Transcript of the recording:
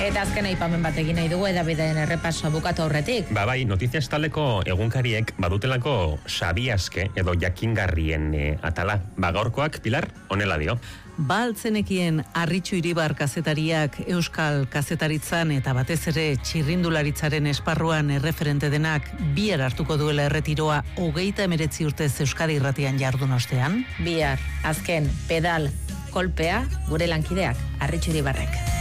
Eta azken aipamen bat egin nahi dugu edabideen errepasoa bukatu aurretik. Bai, notizia estaleko egunkariek badutelako sabiaske edo jakingarrien atala. Gaurkoak, Pilar, honela dio. Baltzenekien Arritxu Iribar kazetariak euskal kazetaritzan eta batez ere txirrindularitzaren esparruan erreferente denak bihar hartuko duela erretiroa 39 urtez Euskadi Irratian jardun ostean. Bihar, azken pedal kolpea gure lankideak Arritxu Iribarrek.